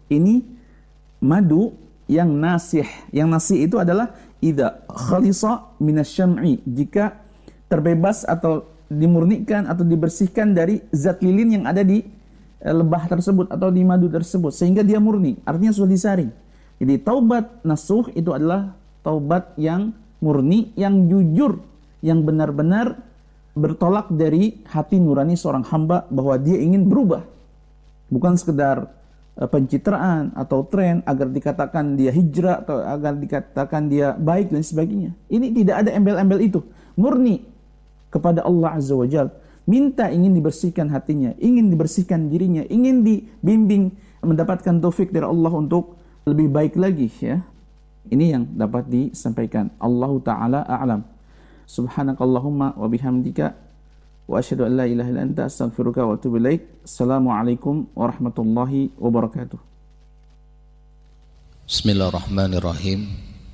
Ini madu yang nasih. Yang nasih itu adalah idza khalisa minasyam'i, jika terbebas atau dimurnikan atau dibersihkan dari zat lilin yang ada di lebah tersebut atau di madu tersebut sehingga dia murni, artinya sudah disaring. Jadi taubat nasuh itu adalah taubat yang murni, yang jujur, yang benar-benar bertolak dari hati nurani seorang hamba bahwa dia ingin berubah. Bukan sekedar pencitraan atau tren agar dikatakan dia hijrah atau agar dikatakan dia baik dan sebagainya. Ini tidak ada embel-embel itu. Murni kepada Allah Azza wa Jalla. Minta ingin dibersihkan hatinya, ingin dibersihkan dirinya, ingin dibimbing, mendapatkan taufik dari Allah untuk lebih baik lagi, ya. Ini yang dapat disampaikan. Allahu ta'ala a'lam. Subhanakallahumma wa bihamdika wa asyhadu an la ilaha illa anta astaghfiruka wa atubu ilaik. Assalamualaikum warahmatullahi wabarakatuh. Bismillahirrahmanirrahim.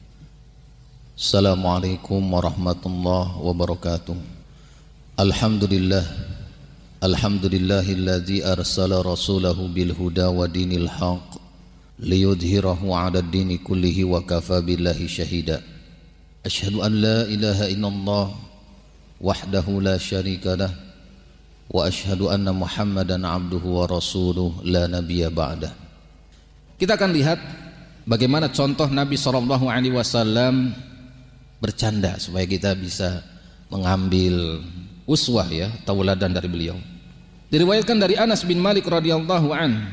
Assalamualaikum warahmatullahi wabarakatuh. Alhamdulillah. Alhamdulillahilladzi arsala rasulahu bil huda wa dinil haq liyudhhirahu 'ala ad-dini kullihi wa kafa billahi syahida. Asyhadu an la ilaha illallah wahdahu la syarika lah wa asyhadu anna Muhammadan 'abduhu wa rasuluh la nabiyya ba'dah. Kita akan lihat bagaimana contoh Nabi SAW bercanda supaya kita bisa mengambil uswah, ya, tauladan dari beliau. Diriwayatkan dari Anas bin Malik radhiyallahu an,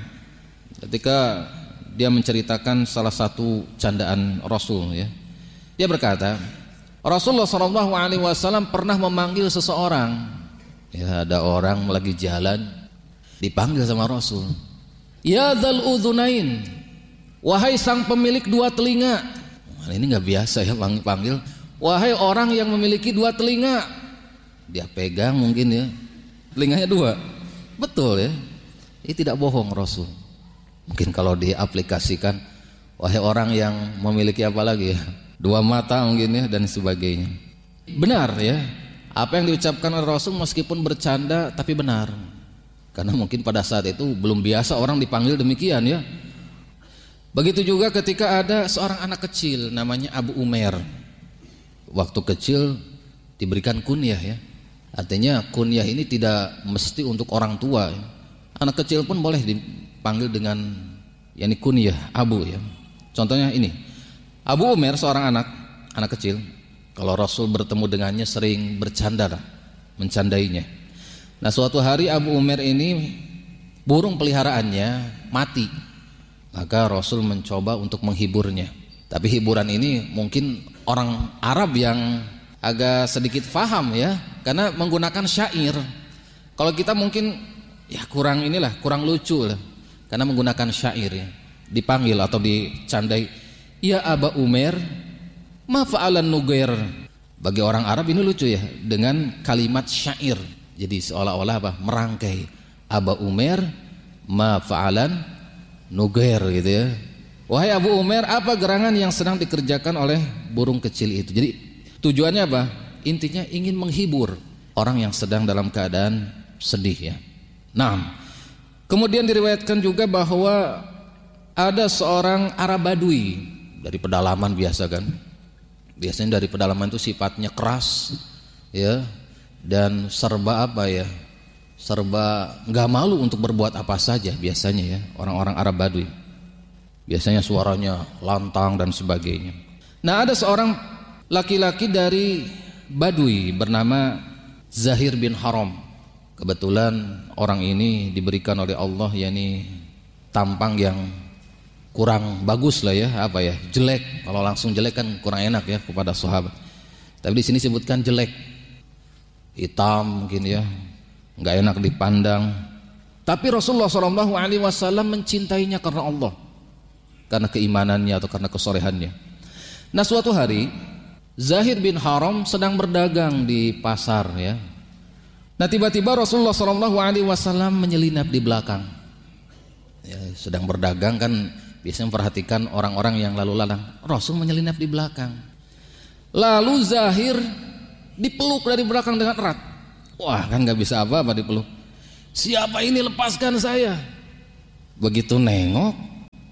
ketika dia menceritakan salah satu candaan Rasul, ya. Dia berkata, Rasulullah SAW pernah memanggil seseorang. Ya, ada orang lagi jalan, dipanggil sama Rasul. Ya dzal udzunain, wahai sang pemilik dua telinga. Ini nggak biasa ya panggil. Wahai orang yang memiliki dua telinga. Dia pegang mungkin, ya, telinganya dua. Betul, ya. Ini tidak bohong Rasul. Mungkin kalau diaplikasikan, wahai orang yang memiliki apa lagi, ya, dua mata mungkin, ya, dan sebagainya. Benar, ya, apa yang diucapkan oleh Rasul meskipun bercanda tapi benar. Karena mungkin pada saat itu belum biasa orang dipanggil demikian, ya. Begitu juga ketika ada seorang anak kecil namanya Abu Umair. Waktu kecil diberikan kunyah, ya. Artinya kunyah ini tidak mesti untuk orang tua, ya. Anak kecil pun boleh dipanggil dengan yakni kunyah Abu, ya. Contohnya ini, Abu Umair seorang anak kecil. Kalau Rasul bertemu dengannya sering bercanda, mencandainya. Nah, suatu hari Abu Umair ini burung peliharaannya mati. Maka Rasul mencoba untuk menghiburnya. Tapi hiburan ini mungkin orang Arab yang agak sedikit faham, ya, karena menggunakan syair. Kalau kita mungkin ya kurang lucu lah, karena menggunakan syair, ya. Dipanggil atau dicandai, ya Aba Umair, ma fa'alan nugair. Bagi orang Arab ini lucu, ya, dengan kalimat syair. Jadi seolah-olah apa? Merangkai. Aba Umair, ma fa'alan nugair, gitu, ya. Wahai Abu Umair, apa gerangan yang sedang dikerjakan oleh burung kecil itu? Jadi tujuannya apa? Intinya ingin menghibur orang yang sedang dalam keadaan sedih, ya. Nah, kemudian diriwayatkan juga bahwa ada seorang Arab Badui dari pedalaman biasa, kan. Biasanya dari pedalaman itu sifatnya keras, ya, dan serba apa, ya, serba nggak malu untuk berbuat apa saja biasanya, ya, orang-orang Arab Badui. Biasanya suaranya lantang dan sebagainya. Nah, ada seorang laki-laki dari Badui bernama Zahir bin Haram. Kebetulan orang ini diberikan oleh Allah yakni tampang yang kurang bagus lah, ya, apa, ya, jelek. Kalau langsung jelek kan kurang enak, ya, kepada sahabat. Tapi di sini sebutkan jelek, hitam mungkin, ya, nggak enak dipandang. Tapi Rasulullah SAW mencintainya karena Allah, karena keimanannya atau karena kesolehannya. Nah, suatu hari Zahir bin Haram sedang berdagang di pasar, ya. Nah, tiba-tiba Rasulullah SAW menyelinap di belakang, ya, sedang berdagang, kan biasanya memperhatikan orang-orang yang lalu lalang. Rasul menyelinap di belakang. Lalu Zahir dipeluk dari belakang dengan erat. Wah, kan nggak bisa apa-apa dipeluk. Siapa ini, lepaskan saya. Begitu nengok,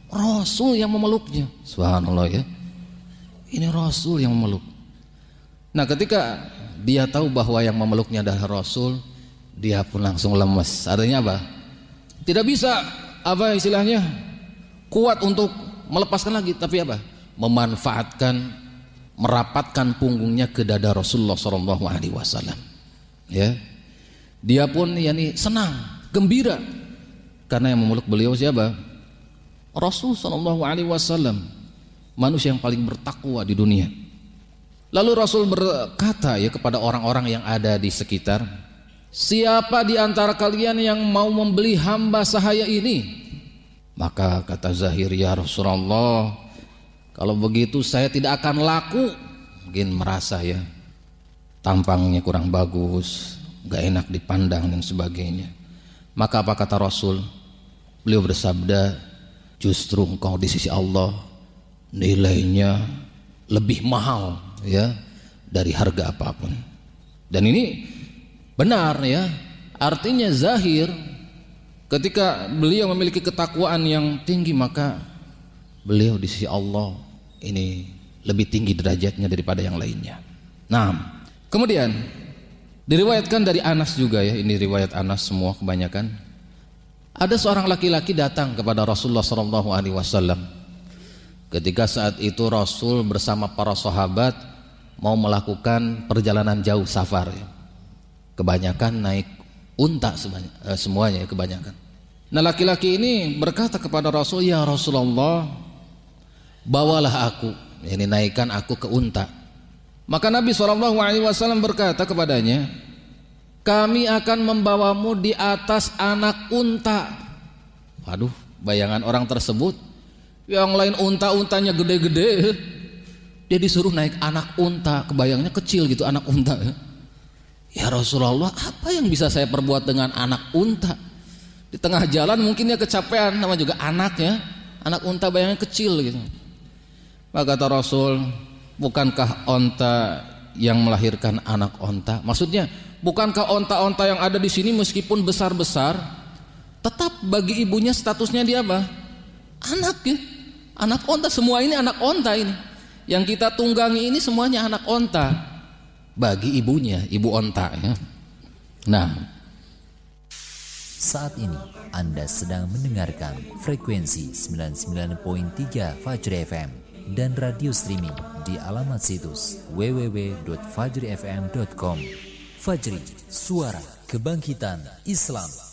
Rasul yang memeluknya. Subhanallah ya. Ini Rasul yang memeluk. Nah, ketika dia tahu bahwa yang memeluknya adalah Rasul, dia pun langsung lemes. Artinya apa? Tidak bisa apa istilahnya kuat untuk melepaskan lagi, tapi apa? Memanfaatkan, merapatkan punggungnya ke dada Rasulullah SAW. Ya, dia pun senang, gembira, karena yang memeluk beliau siapa? Rasul SAW, manusia yang paling bertakwa di dunia. Lalu Rasul berkata ya kepada orang-orang yang ada di sekitar, siapa di antara kalian yang mau membeli hamba sahaya ini? Maka kata Zahir, ya Rasulullah, kalau begitu saya tidak akan laku. Mungkin merasa ya tampangnya kurang bagus, gak enak dipandang dan sebagainya. Maka apa kata Rasul? Beliau bersabda, justru engkau di sisi Allah nilainya lebih mahal ya dari harga apapun. Dan ini benar ya. Artinya Zahir ketika beliau memiliki ketakwaan yang tinggi, maka beliau di sisi Allah ini lebih tinggi derajatnya daripada yang lainnya. Nah, kemudian diriwayatkan dari Anas juga ya, ini riwayat Anas semua kebanyakan. Ada seorang laki-laki datang kepada Rasulullah SAW. Ketika saat itu Rasul bersama para sahabat mau melakukan perjalanan jauh, safar ya. Kebanyakan naik unta semuanya kebanyakan. Nah, laki-laki ini berkata kepada Rasul, ya Rasulullah, bawalah aku, ini naikkan aku ke unta. Maka Nabi SAW berkata kepadanya, kami akan membawamu di atas anak unta. Waduh, bayangan orang tersebut, yang lain unta-untanya gede-gede, dia disuruh naik anak unta, kebayangnya kecil gitu anak unta. Ya Rasulullah, apa yang bisa saya perbuat dengan anak unta? Di tengah jalan mungkin dia kecapean, nama juga anaknya, anak unta bayangnya kecil gitu. Maka kata Rasul, bukankah onta yang melahirkan anak onta? Maksudnya, bukankah onta-onta yang ada di sini meskipun besar-besar, tetap bagi ibunya statusnya dia apa? Anak ya, anak onta. Semua ini anak onta ini. Yang kita tunggangi ini semuanya anak onta bagi ibunya, ibu onta ya. Nah, saat ini Anda sedang mendengarkan frekuensi 99.3 Fajri FM dan radio streaming di alamat situs www.fajrifm.com. Fajri, suara kebangkitan Islam.